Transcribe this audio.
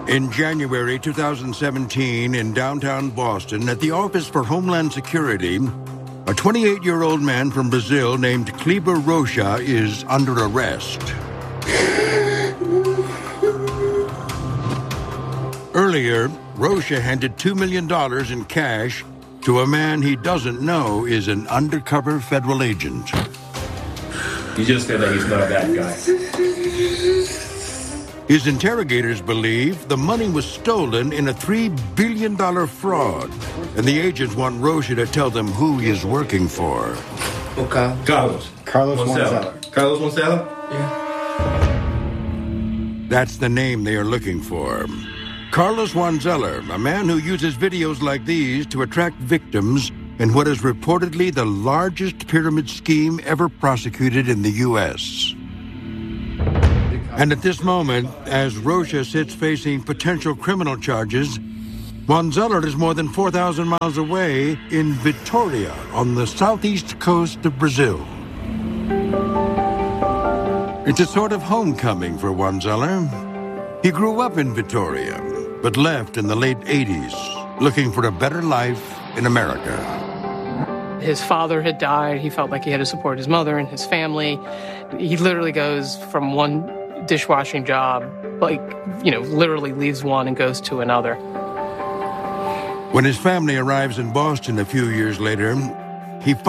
In January 2017, in downtown Boston, at the Office for Homeland Security, a 28-year-old man from Brazil named Kleber Rocha is under arrest. Earlier, Rocha handed $2 million in cash to a man he doesn't know is an undercover federal agent. You just said that he's not a bad guy. His interrogators believe the money was stolen in a $3 billion fraud, and the agents want Rocha to tell them who he is working for. Okay. Carlos Monsalve. Carlos Monsalve? Yeah. That's the name they are looking for. Carlos Juan Zeller, a man who uses videos like these to attract victims in what is reportedly the largest pyramid scheme ever prosecuted in the U.S. And at this moment, as Rocha sits facing potential criminal charges, Juan Zeller is more than 4,000 miles away in Vitória on the southeast coast of Brazil. It's a sort of homecoming for Juan Zeller. He grew up in Vitória, but left in the late 80s, looking for a better life in America. His father had died. He felt like he had to support his mother and his family. He literally goes from one dishwashing job, literally leaves one and goes to another. When his family arrives in Boston a few years later,